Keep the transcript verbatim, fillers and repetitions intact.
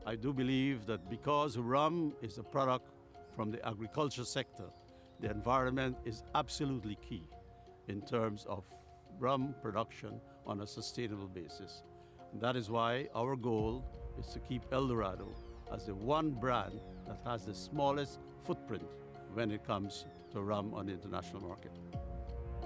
I do believe that because rum is a product from the agriculture sector, the environment is absolutely key in terms of rum production on a sustainable basis. That is why our goal is to keep El Dorado as the one brand that has the smallest footprint when it comes to rum on the international market.